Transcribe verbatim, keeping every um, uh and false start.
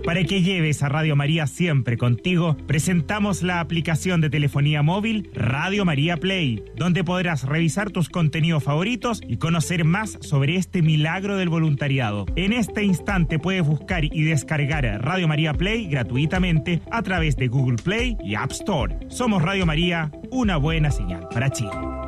Para que lleves a Radio María siempre contigo, presentamos la aplicación de telefonía móvil Radio María Play, donde podrás revisar tus contenidos favoritos y conocer más sobre este milagro del voluntariado. En este instante puedes buscar y descargar Radio María Play gratuitamente a través de Google Play y App Store. Somos Radio María, una buena señal para Chile.